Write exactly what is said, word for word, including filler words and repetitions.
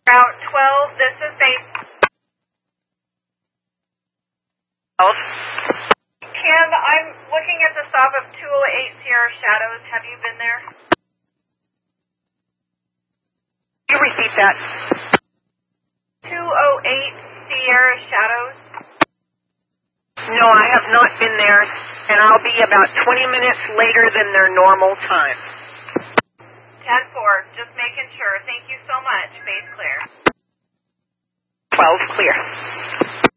Route twelve, this is base. twelve. Kim, I'm looking at the stop of two oh eight Sierra Shadows. Have you been there? You repeat that. two oh eight Sierra Shadows. No, I have not been there, and I'll be about twenty minutes later than their normal time. ten four, just making sure. Thank you so much. Base clear. twelve clear.